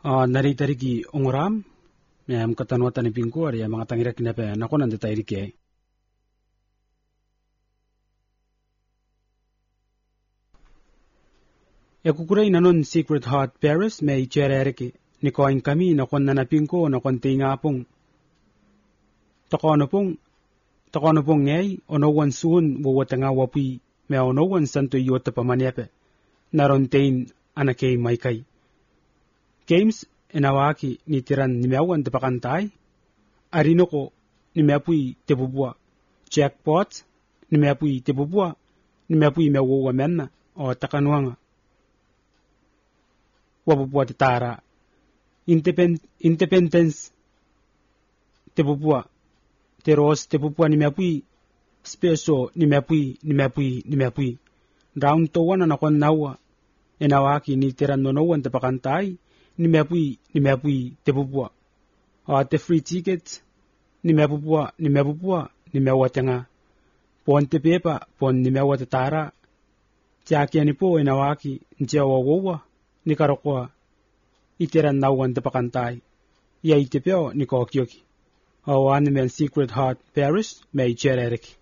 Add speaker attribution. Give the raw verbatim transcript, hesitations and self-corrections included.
Speaker 1: Uh, nari tariki ongoram, mem katanwatan ni pingko ari mga tangira kinape nako nande tairike. Yakukuray nanon Secret Heart Paris may cherereke ni koing kami nakon nanapingko nakon tingapong. Takono pong takono pong ngay onowan suun wawatanga wapi may onowan santo yota pamanyepe naron tain anake maikay. Games inawaki ni tiran ni mewan tapakantay, arino ko ni meapui tebubua, jackpot ni meapui tebubua, ni meapui mewawa menna o takanwanga. Wabubua titara, Independ, independence tebubua, teros tebubua ni meapui, speso ni meapui, ni meapui, ni meapui. Round to one anakon nawa, inawaki ni tiran nonowan tapakantay, ni meapui ni meapui tebubua uh, the free tickets ni meapupua ni meapupua ni mewatanga pon te pepa pon ni mewatatara tiaki ani po inawaki njewa wowa ni karokwa iteran nawan tapakantai ya itepeo ni kokyoki awan men Secret Heart Paris may chererek